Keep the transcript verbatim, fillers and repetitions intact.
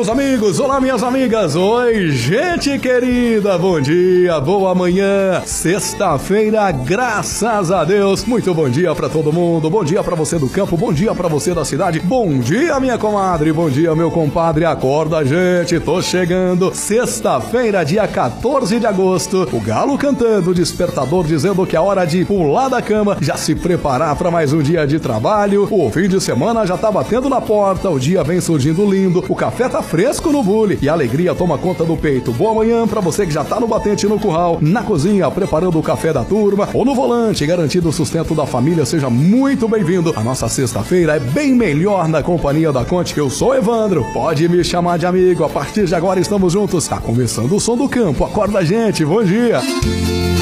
meus amigos, olá minhas amigas, oi gente querida, bom dia, boa manhã, sexta-feira, graças a Deus, muito bom dia pra todo mundo, bom dia pra você do campo, bom dia pra você da cidade, bom dia minha comadre, bom dia meu compadre, acorda gente, tô chegando, sexta-feira, dia quatorze de agosto, o galo cantando, o despertador dizendo que é hora de pular da cama, já se preparar pra mais um dia de trabalho, o fim de semana já tá batendo na porta, o dia vem surgindo lindo, o café tá fresco no bule e a alegria toma conta do peito. Boa manhã pra você que já tá no batente no curral, na cozinha, preparando o café da turma ou no volante, garantindo o sustento da família. Seja muito bem-vindo. A nossa sexta-feira é bem melhor na companhia da Conte. Eu sou Evandro, pode me chamar de amigo. A partir de agora estamos juntos. Tá começando o som do campo. Acorda, gente. Bom dia.